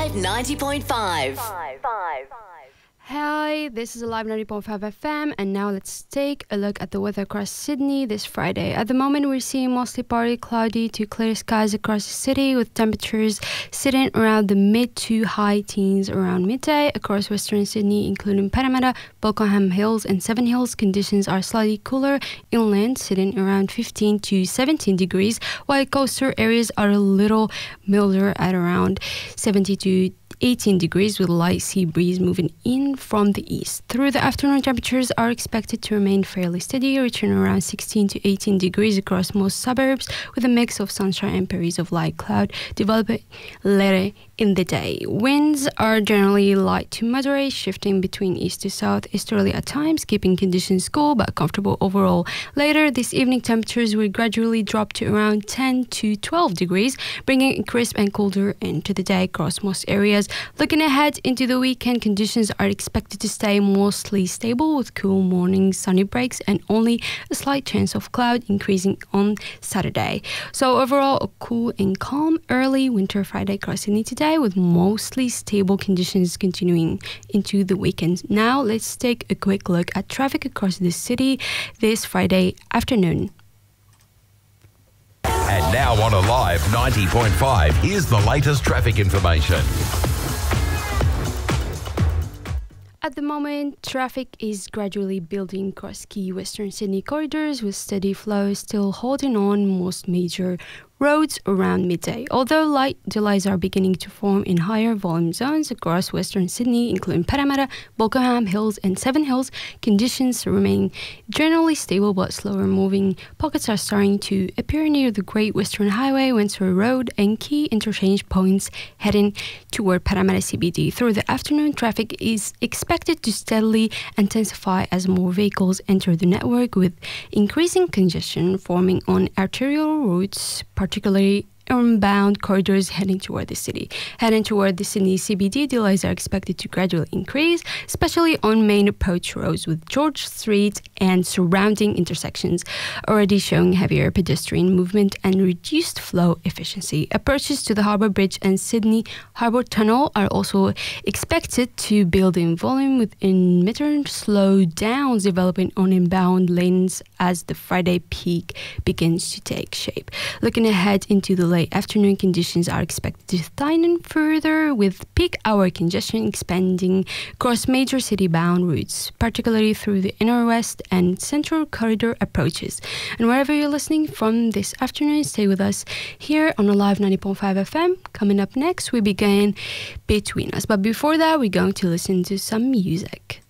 Alive 90.5. Hi, this is Alive 90.5 FM, and now let's take a look at the weather across Sydney this Friday. At the moment, we're seeing mostly partly cloudy to clear skies across the city, with temperatures sitting around the mid to high teens around midday. Across Western Sydney, including Parramatta, Balcombe Hills and Seven Hills, conditions are slightly cooler inland, sitting around 15 to 17 degrees, while coastal areas are a little milder at around 70 to 18 degrees with a light sea breeze moving in from the east. Through the afternoon, temperatures are expected to remain fairly steady, reaching around 16 to 18 degrees across most suburbs, with a mix of sunshine and periods of light cloud developing later in the day. Winds are generally light to moderate, shifting between east to south easterly at times, keeping conditions cool but comfortable overall. Later this evening, temperatures will gradually drop to around 10 to 12 degrees, bringing a crisp and colder end to the day across most areas. Looking ahead into the weekend, conditions are expected to stay mostly stable, with cool mornings, sunny breaks, and only a slight chance of cloud increasing on Saturday. So overall, a cool and calm early winter Friday across Sydney today, with mostly stable conditions continuing into the weekend. Now let's take a quick look at traffic across the city this Friday afternoon. And now on Alive 90.5, here's the latest traffic information. At the moment, traffic is gradually building across key Western Sydney corridors, with steady flow still holding on most major roads around midday. Although light delays are beginning to form in higher volume zones across Western Sydney, including Parramatta, Balcombe Hills and Seven Hills, conditions remain generally stable but slower moving. Pockets are starting to appear near the Great Western Highway, Windsor Road and key interchange points heading toward Parramatta CBD. Through the afternoon, traffic is expected to steadily intensify as more vehicles enter the network, with increasing congestion forming on arterial routes, particularly inbound corridors heading toward the city. Heading toward the Sydney CBD, delays are expected to gradually increase, especially on main approach roads, with George Street and surrounding intersections already showing heavier pedestrian movement and reduced flow efficiency. Approaches to the Harbour Bridge and Sydney Harbour Tunnel are also expected to build in volume, with intermittent slowdowns developing on inbound lanes as the Friday peak begins to take shape. Looking ahead into the late afternoon, conditions are expected to thicken further, with peak hour congestion expanding across major city-bound routes, particularly through the inner west and central corridor approaches. And wherever you're listening from this afternoon, stay with us here on Alive 90.5 FM. Coming up next, we begin Between Us. But before that, we're going to listen to some music.